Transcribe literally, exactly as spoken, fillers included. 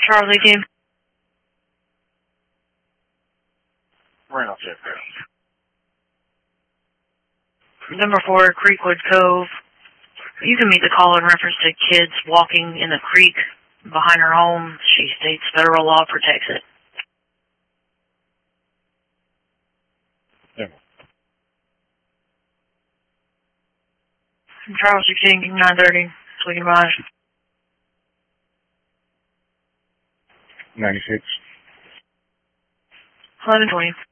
Charles eighteen. Reynolds aircraft. Number four, Creekwood Cove. You can meet the caller in reference to kids walking in the creek behind her home. She states federal law protects it. Yeah. Charles sixteen, nine thirty, Tweaking Raj. ninety-six. eleven twenty.